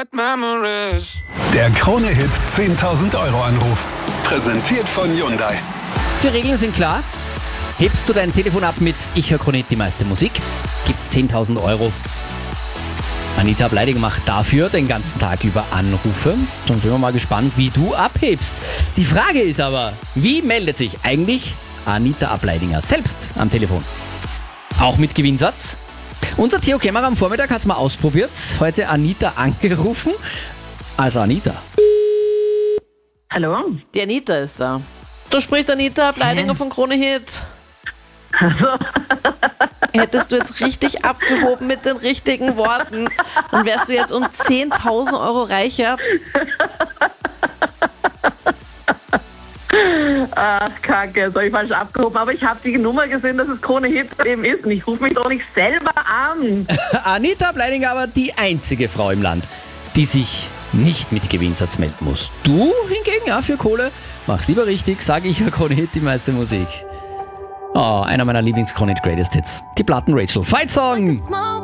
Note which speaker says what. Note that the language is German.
Speaker 1: Der Krone-Hit 10.000 Euro Anruf. Präsentiert von Hyundai.
Speaker 2: Die Regeln sind klar. Hebst du dein Telefon ab mit Ich höre Krone Hit, die meiste Musik, gibt's 10.000 Euro. Anita Ableidinger macht dafür den ganzen Tag über Anrufe. Dann sind wir mal gespannt, wie du abhebst. Die Frage ist aber, wie meldet sich eigentlich Anita Ableidinger selbst am Telefon? Auch mit Gewinnsatz? Unser Theo Kämmerer am Vormittag hat es mal ausprobiert. Heute Anita angerufen. Also Anita.
Speaker 3: Hallo?
Speaker 4: Die Anita ist da. Da spricht Anita Ableidinger von Krone Hit. Hättest du jetzt richtig abgehoben mit den richtigen Worten, dann wärst du jetzt um 10.000 Euro reicher.
Speaker 3: Ach, Kacke, jetzt habe ich falsch abgehoben. Aber ich habe die Nummer gesehen, dass es Krone Hit eben ist. Und ich rufe mich doch nicht selber an.
Speaker 2: Anita Ableidinger aber die einzige Frau im Land, die sich nicht mit Gewinnsatz melden muss. Du hingegen, ja, für Kohle, mach's lieber richtig, sage ich, Krone Hit, die meiste Musik. Oh, einer meiner Lieblings-Krone Hit Greatest Hits. Die Platten Rachel. Fight Song!